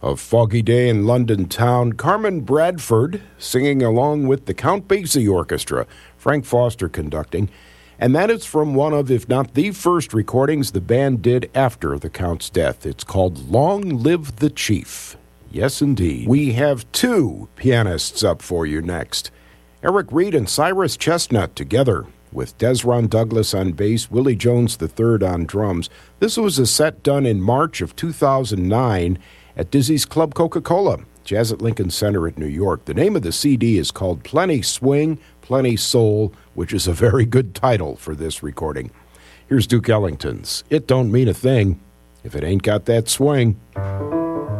A Foggy Day in London Town, Carmen Bradford singing along with the Count Basie Orchestra, Frank Foster conducting. And that is from one of, if not the first recordings the band did after the Count's death. It's called Long Live the Chief. Yes, indeed. We have two pianists up for you next. Eric Reed and Cyrus Chestnut together with Desron Douglas on bass, Willie Jones III on drums. This was a set done in March of 2009 at Dizzy's Club Coca-Cola, Jazz at Lincoln Center at New York. The name of the CD is called Plenty Swing, Plenty Soul, which is a very good title for this recording. Here's Duke Ellington's It Don't Mean a Thing if it ain't got that swing.